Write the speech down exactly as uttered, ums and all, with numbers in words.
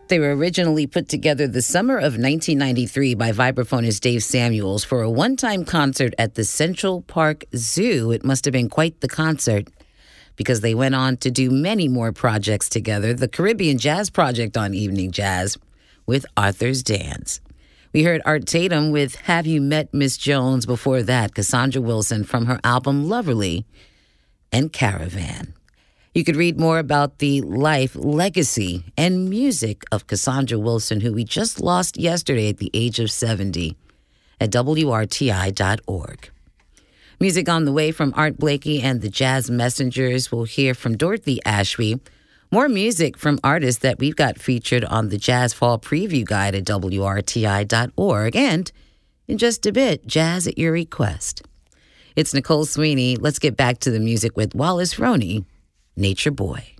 They were originally put together the summer of nineteen ninety-three by vibraphonist Dave Samuels for a one-time concert at the Central Park Zoo. It must have been quite the concert because they went on to do many more projects together. The Caribbean Jazz Project on Evening Jazz with Arthur's Dance. We heard Art Tatum with Have You Met Miss Jones? Before that, Cassandra Wilson from her album Loverly and Caravan. You could read more about the life, legacy, and music of Cassandra Wilson, who we just lost yesterday at the age of seventy, at W R T I dot org. Music on the way from Art Blakey and the Jazz Messengers. We'll hear from Dorothy Ashby. More music from artists that we've got featured on the Jazz Fall Preview Guide at W R T I dot org. And in just a bit, jazz at your request. It's Nicole Sweeney. Let's get back to the music with Wallace Roney, Nature Boy.